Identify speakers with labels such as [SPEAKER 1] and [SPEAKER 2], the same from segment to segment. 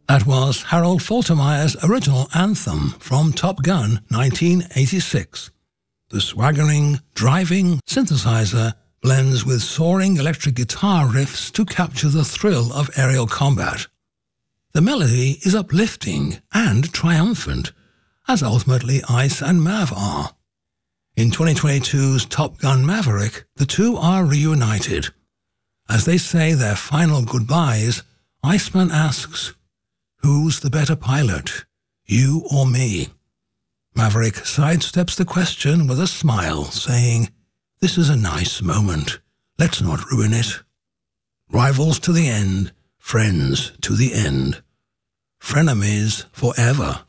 [SPEAKER 1] That was Harold Faltermeyer's original anthem from Top Gun 1986. The swaggering, driving synthesizer blends with soaring electric guitar riffs to capture the thrill of aerial combat. The melody is uplifting and triumphant, as ultimately Ice and Mav are. In 2022's Top Gun Maverick, the two are reunited. As they say their final goodbyes, Iceman asks, "Who's the better pilot, you or me?" Maverick sidesteps the question with a smile, saying, "This is a nice moment. Let's not ruin it." Rivals to the end, friends to the end. Frenemies forever.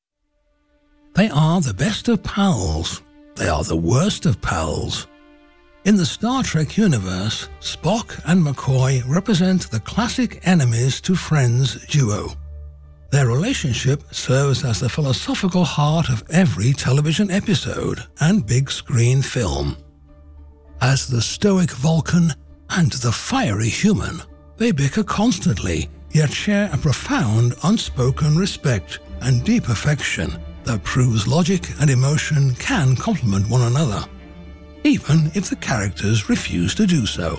[SPEAKER 1] They are the best of pals. They are the worst of pals. In the Star Trek universe, Spock and McCoy represent the classic enemies to friends duo. Their relationship serves as the philosophical heart of every television episode and big screen film. As the stoic Vulcan and the fiery human, they bicker constantly, yet share a profound unspoken respect and deep affection that proves logic and emotion can complement one another, even if the characters refuse to do so.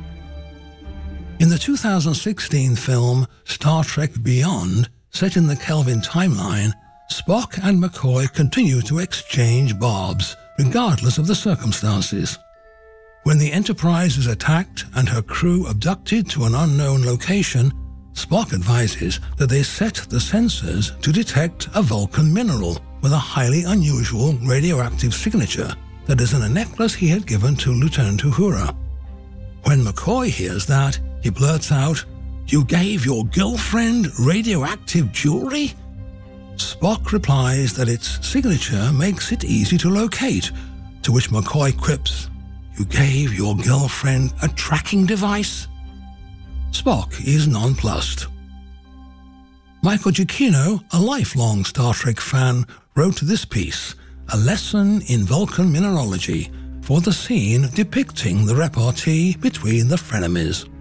[SPEAKER 1] In the 2016 film Star Trek Beyond, set in the Kelvin timeline, Spock and McCoy continue to exchange barbs, regardless of the circumstances. When the Enterprise is attacked and her crew abducted to an unknown location, Spock advises that they set the sensors to detect a Vulcan mineral with a highly unusual radioactive signature that is in a necklace he had given to Lieutenant Uhura. When McCoy hears that, he blurts out, "You gave your girlfriend radioactive jewelry?" Spock replies that its signature makes it easy to locate, to which McCoy quips, "You gave your girlfriend a tracking device?" Spock is nonplussed. Michael Giacchino, a lifelong Star Trek fan, wrote this piece, A Lesson in Vulcan Mineralogy, for the scene depicting the repartee between the frenemies.